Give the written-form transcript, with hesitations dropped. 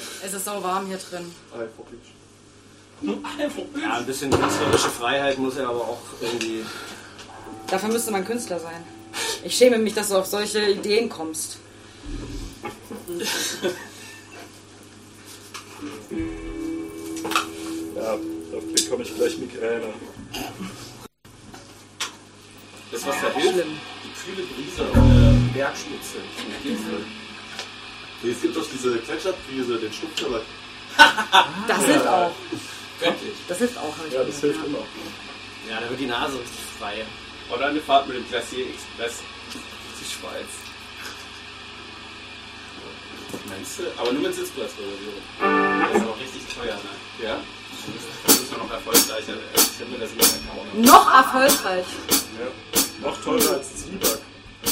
Es ist so warm hier drin. Ja, ein bisschen künstlerische Freiheit muss ja aber auch irgendwie... Dafür müsste man Künstler sein. Ich schäme mich, dass du auf solche Ideen kommst. Ja, da bekomme ich gleich Migräne. Das, was da hilft, die kühle Brise auf der Bergspitze. Es gibt doch diese Gletscherbrise, den Schnupftabak. Das hilft auch. Göttlich. Das hilft auch. Ja, das hilft immer. Ja, da wird die Nase richtig frei. Oder eine Fahrt mit dem Glacier Express zur Schweiz. Meinst du? Aber nur mit Sitzplatzreservierung. Das ist aber richtig teuer, ne? Ja? Das ist noch erfolgreicher. Ich habe mir das immer erkauft. Noch erfolgreich. Ja. Noch teurer als Zwieback.